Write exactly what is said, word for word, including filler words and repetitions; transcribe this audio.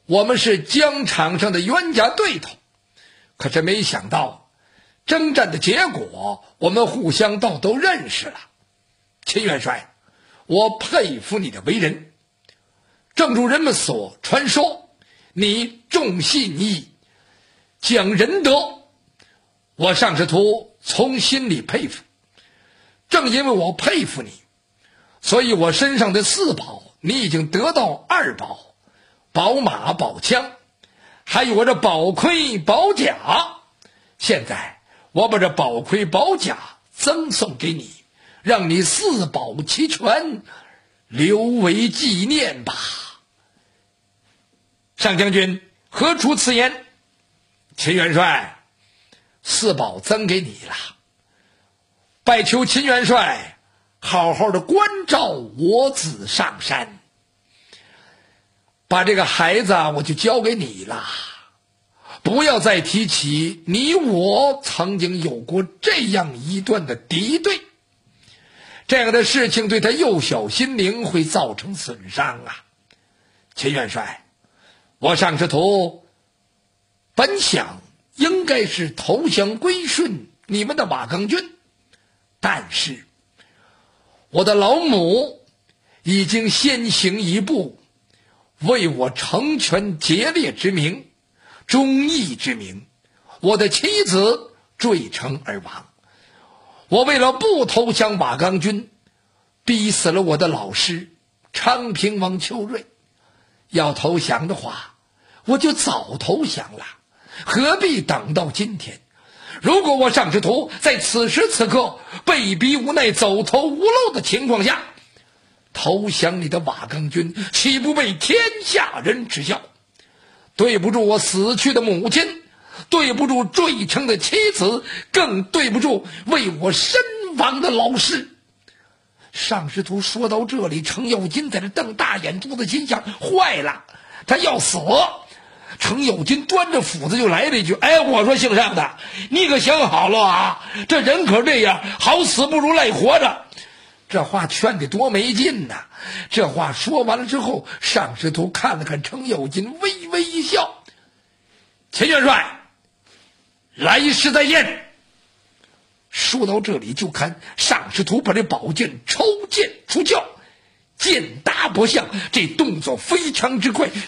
我们是疆场上的冤家对头，可是没想到征战的结果，我们互相倒都认识了。秦元帅，我佩服你的为人，正如人们所传说，你重信义，讲仁德，我尚士图从心里佩服。正因为我佩服你，所以我身上的四宝你已经得到二宝，宝马宝枪，还有我这宝盔宝甲。现在我把这宝盔宝甲赠送给你，让你四宝齐全，留为纪念吧。上将军何出此言？秦元帅，四宝赠给你了，拜求秦元帅好好的关照我子上山，把这个孩子我就交给你了，不要再提起你我曾经有过这样一段的敌对，这样的事情对他幼小心灵会造成损伤啊。秦元帅，我上士图本想应该是投降归顺你们的瓦岗军，但是我的老母已经先行一步，为我成全节烈之名，忠义之名，我的妻子坠城而亡。我为了不投降瓦岗军，逼死了我的老师昌平王邱瑞。要投降的话，我就早投降了，何必等到今天？如果我上士图在此时此刻被逼无奈走投无路的情况下投降你的瓦岗军，岂不被天下人耻笑？对不住我死去的母亲，对不住坠城的妻子，更对不住为我身亡的老师。上士图说到这里，程咬金在这瞪大眼珠子，心想坏了，他要死。程咬金端着斧子就来了一句：哎，我说姓上的，你可想好了啊，这人可这样，好死不如赖活着。这话劝得多没劲呐！这话说完了之后，上士图看了看程咬金，微微一笑：秦元帅，来世再见。说到这里，就看上士图把这宝剑抽剑出鞘，剑打不响，这动作非常之快，